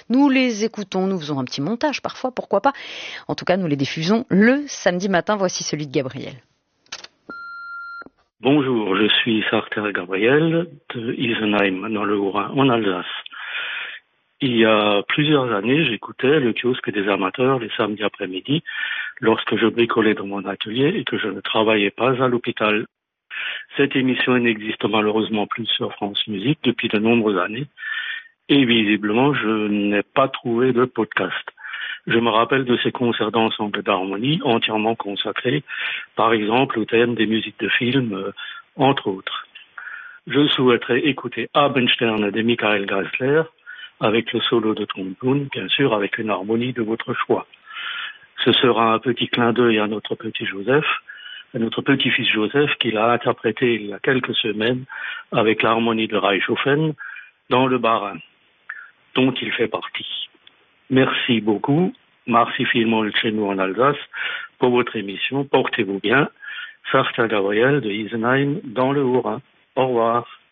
Nous les écoutons, nous faisons un petit montage parfois, pourquoi pas. En tout cas, nous les diffusons le samedi matin. Voici celui de Gabriel. Bonjour, je suis Sartre Gabriel de Isenheim, dans le Haut-Rhin, en Alsace. Il y a plusieurs années, j'écoutais le kiosque des amateurs les samedis après-midi lorsque je bricolais dans mon atelier et que je ne travaillais pas à l'hôpital. Cette émission n'existe malheureusement plus sur France Musique depuis de nombreuses années et visiblement je n'ai pas trouvé de podcast. Je me rappelle de ces concerts d'ensemble d'harmonie entièrement consacrés, par exemple au thème des musiques de films, entre autres. Je souhaiterais écouter Abendsterne de Michael Grassler, avec le solo de trombone, bien sûr, avec une harmonie de votre choix. Ce sera un petit clin d'œil à notre petit Joseph, à notre petit-fils Joseph, qu'il a interprété il y a quelques semaines avec l'harmonie de Reichhofen dans le Bas-Rhin, dont il fait partie. Merci beaucoup, merci finalement chez nous en Alsace, pour votre émission. Portez-vous bien. Sartre Gabriel de Isenheim dans le Haut-Rhin. Au revoir.